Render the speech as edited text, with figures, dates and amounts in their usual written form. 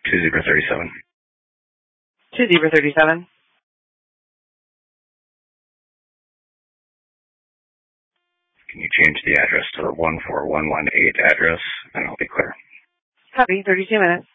2037. 2037. Can you change the address to the 14118 address, and I'll be clear. Copy, 32 minutes.